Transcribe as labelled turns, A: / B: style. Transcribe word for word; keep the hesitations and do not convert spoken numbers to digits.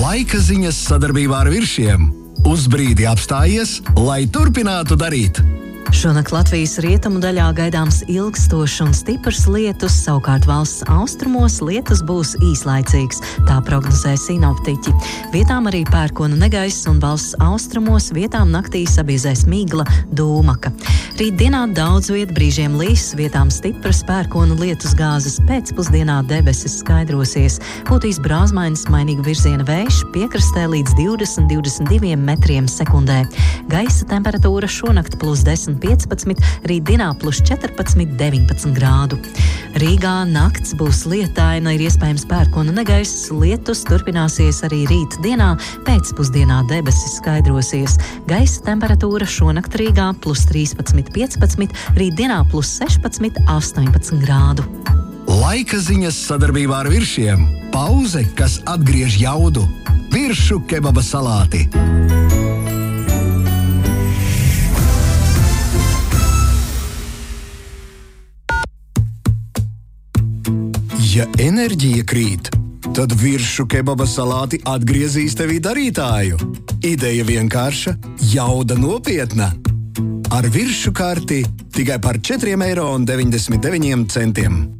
A: Laika ziņas sadarbībā ar Viršiem. Uz brīdi apstājies, lai turpinātu darīt.
B: Šonakt Latvijas rietumu daļā gaidāms ilgstošs un stiprs lietus, savukārt valsts austrumos lietus būs īslaicīgs, tā prognozē sinoptiķi. Vietām arī pērkona negaiss un valsts austrumos vietām naktī sabiezēs migla, dūmaka. Rītdienā daudz viet brīžiem līs, vietām stipras pērkona lietus gāzes, pēcpusdienā debesis skaidrosies. Pūtīs brāzmainis mainīga virziena vējš, piekrastē līdz divdesmit līdz divdesmit diviem metriem sekundē. Gaisa temperatūra šonakt plus desmit piecpadsmit, rītdienā plus četrpadsmit deviņpadsmit grādu. Rīgā nakts būs lietaina, ir iespējams pērkona negaiss, lietus turpināsies arī rītdienā, pēcpusdienā debesis skaidrosies. Gaisa temperatūra šonakt Rīgā plus trīspadsmit piecpadsmit, rītdienā plus sešpadsmit astoņpadsmit grādu.
A: Laika ziņas sadarbībā ar Viršiem. Pauze, kas atgriež jaudu. Viršu kebaba salāti. Ja enerģija krīt, tad Viršu kebaba salāti atgriezīs tevī darītāju. Ideja vienkārša, jauda nopietna. Ar Viršu karti tikai par četriem eiro un deviņdesmit deviņiem centiem.